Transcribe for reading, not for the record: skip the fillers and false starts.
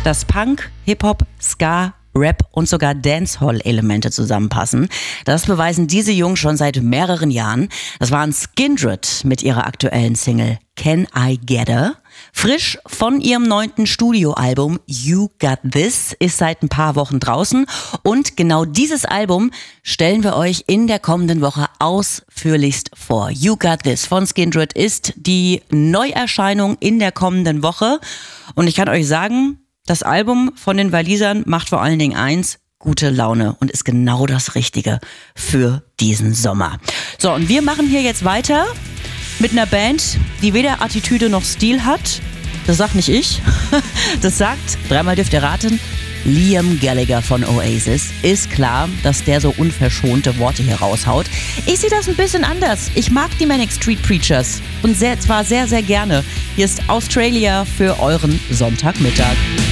dass Punk, Hip-Hop, Ska, Rap und sogar Dancehall-Elemente zusammenpassen. Das beweisen diese Jungs schon seit mehreren Jahren. Das waren Skindred mit ihrer aktuellen Single Can I Get Her? Frisch von ihrem 9. Studioalbum You Got This ist seit ein paar Wochen draußen. Und genau dieses Album stellen wir euch in der kommenden Woche ausführlichst vor. You Got This von Skindred ist die Neuerscheinung in der kommenden Woche. Und ich kann euch sagen, das Album von den Walisern macht vor allen Dingen eins: gute Laune und ist genau das Richtige für diesen Sommer. So, und wir machen hier jetzt weiter mit einer Band, die weder Attitüde noch Stil hat. Das sagt nicht ich. Das sagt, dreimal dürft ihr raten, Liam Gallagher von Oasis. Ist klar, dass der so unverschonte Worte hier raushaut. Ich sehe das ein bisschen anders. Ich mag die Manic Street Preachers und zwar sehr, sehr gerne. Hier ist Australia für euren Sonntagmittag.